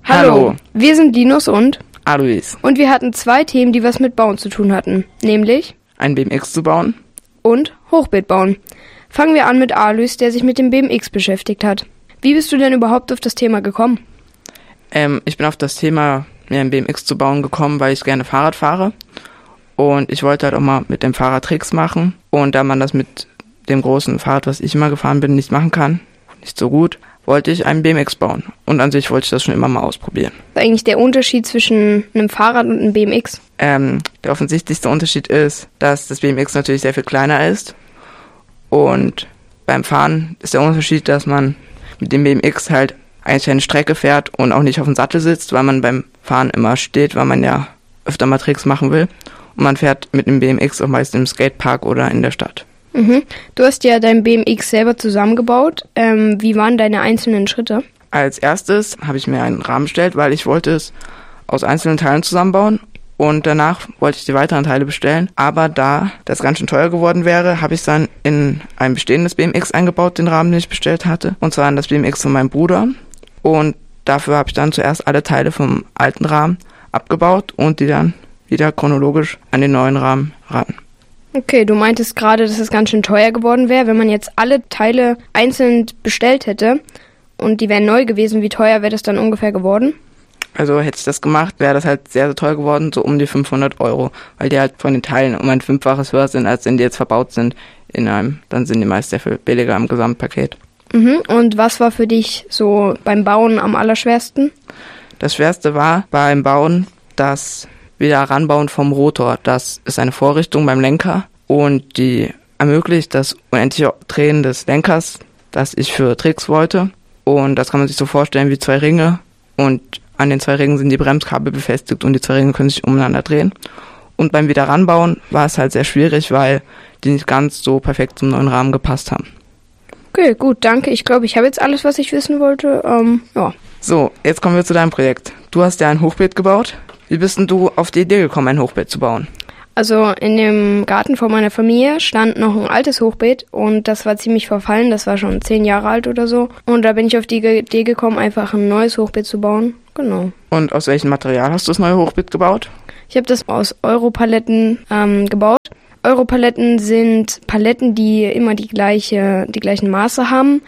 Hallo, wir sind Linus und Alois. Und wir hatten 2 Themen, die was mit Bauen zu tun hatten, nämlich ein BMX zu bauen und Hochbeet bauen. Fangen wir an mit Alois, der sich mit dem BMX beschäftigt hat. Wie bist du denn überhaupt auf das Thema gekommen? Ich bin auf das Thema, mir ein BMX zu bauen gekommen, weil ich gerne Fahrrad fahre. Und ich wollte halt auch mal mit dem Fahrrad Tricks machen. Und da man das mit dem großen Fahrrad, was ich immer gefahren bin, nicht machen kann, nicht so gut, wollte ich einen BMX bauen. Und an sich wollte ich das schon immer mal ausprobieren. Was ist eigentlich der Unterschied zwischen einem Fahrrad und einem BMX? Der offensichtlichste Unterschied ist, dass das BMX natürlich sehr viel kleiner ist. Und beim Fahren ist der Unterschied, dass man mit dem BMX halt eigentlich eine Strecke fährt und auch nicht auf dem Sattel sitzt, weil man beim Fahren immer steht, weil man ja öfter mal Tricks machen will. Und man fährt mit dem BMX auch meist im Skatepark oder in der Stadt. Mhm. Du hast ja dein BMX selber zusammengebaut. Wie waren deine einzelnen Schritte? Als erstes habe ich mir einen Rahmen bestellt, weil ich wollte es aus einzelnen Teilen zusammenbauen. Und danach wollte ich die weiteren Teile bestellen. Aber da das ganz schön teuer geworden wäre, habe ich es dann in ein bestehendes BMX eingebaut, den Rahmen, den ich bestellt hatte. Und zwar in das BMX von meinem Bruder. Und dafür habe ich dann zuerst alle Teile vom alten Rahmen abgebaut und die dann wieder chronologisch an den neuen Rahmen ran. Okay, du meintest gerade, dass es ganz schön teuer geworden wäre, wenn man jetzt alle Teile einzeln bestellt hätte und die wären neu gewesen. Wie teuer wäre das dann ungefähr geworden? Also hätte ich das gemacht, wäre das halt sehr, sehr teuer geworden, so um die 500 €, weil die halt von den Teilen um ein 5-faches höher sind, als wenn die jetzt verbaut sind in einem. Dann sind die meist sehr viel billiger im Gesamtpaket. Mhm. Und was war für dich so beim Bauen am allerschwersten? Das Schwerste war beim Bauen das Wiederheranbauen vom Rotor. Das ist eine Vorrichtung beim Lenker und die ermöglicht das unendliche Drehen des Lenkers, das ich für Tricks wollte. Und das kann man sich so vorstellen wie 2 Ringe und an den 2 Ringen sind die Bremskabel befestigt und die 2 Ringe können sich umeinander drehen. Und beim Wiederheranbauen war es halt sehr schwierig, weil die nicht ganz so perfekt zum neuen Rahmen gepasst haben. Okay, gut, danke. Ich glaube, ich habe jetzt alles, was ich wissen wollte. Ja. So, jetzt kommen wir zu deinem Projekt. Du hast ja ein Hochbeet gebaut. Wie bist denn du auf die Idee gekommen, ein Hochbeet zu bauen? Also in dem Garten von meiner Familie stand noch ein altes Hochbeet und das war ziemlich verfallen. Das war schon 10 Jahre alt oder so. Und da bin ich auf die Idee gekommen, einfach ein neues Hochbeet zu bauen. Genau. Und aus welchem Material hast du das neue Hochbeet gebaut? Ich habe das aus Europaletten gebaut. Europaletten sind Paletten, die immer die gleichen Maße haben.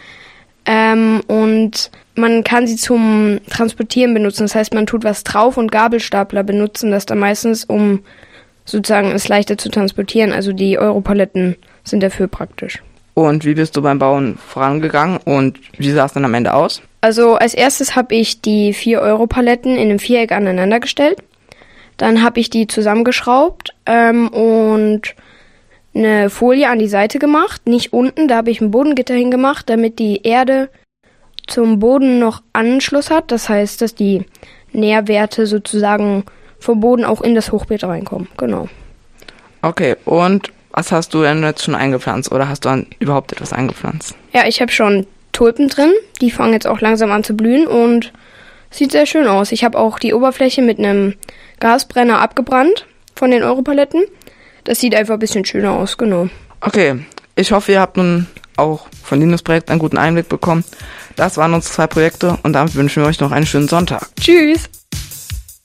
Und man kann sie zum Transportieren benutzen. Das heißt, man tut was drauf und Gabelstapler benutzen das dann meistens, um sozusagen es leichter zu transportieren. Also die Europaletten sind dafür praktisch. Und wie bist du beim Bauen vorangegangen und wie sah es dann am Ende aus? Also als erstes habe ich die 4 Europaletten in einem Viereck aneinander gestellt. Dann habe ich die zusammengeschraubt und eine Folie an die Seite gemacht, nicht unten, da habe ich ein Bodengitter hingemacht, damit die Erde zum Boden noch Anschluss hat. Das heißt, dass die Nährwerte sozusagen vom Boden auch in das Hochbeet reinkommen. Genau. Okay, und was hast du denn jetzt schon eingepflanzt oder hast du dann überhaupt etwas eingepflanzt? Ja, ich habe schon Tulpen drin, die fangen jetzt auch langsam an zu blühen und sieht sehr schön aus. Ich habe auch die Oberfläche mit einem Gasbrenner abgebrannt von den Europaletten. Das sieht einfach ein bisschen schöner aus, genau. Okay, ich hoffe, ihr habt nun auch von Linus Projekt einen guten Einblick bekommen. Das waren unsere 2 Projekte und damit wünschen wir euch noch einen schönen Sonntag. Tschüss!